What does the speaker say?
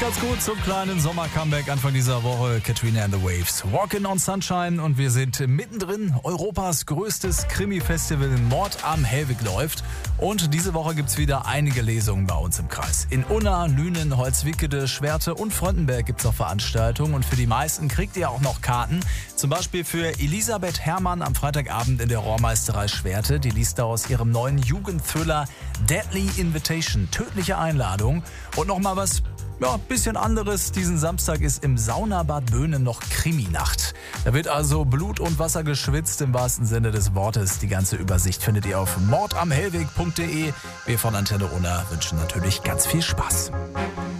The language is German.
ganz gut zum kleinen Sommer-Comeback Anfang dieser Woche. Katrina and the Waves, Walkin' on Sunshine, und wir sind mittendrin. Europas größtes Krimi-Festival Mord am Hellwig läuft. Und diese Woche gibt's wieder einige Lesungen bei uns im Kreis. In Unna, Lünen, Holzwickede, Schwerte und Fröndenberg gibt's auch Veranstaltungen. Und für die meisten kriegt ihr auch noch Karten. Zum Beispiel für Elisabeth Herrmann am Freitagabend in der Rohrmeisterei Schwerte. Die liest da aus ihrem neuen Jugendthriller Deadly Invitation, tödliche Einladung. Und nochmal was, bisschen anderes. Diesen Samstag ist im Saunabad Böhnen noch Kriminacht. Da wird also Blut und Wasser geschwitzt im wahrsten Sinne des Wortes. Die ganze Übersicht findet ihr auf mordamhellweg.de. Wir von Antenne Unna wünschen natürlich ganz viel Spaß.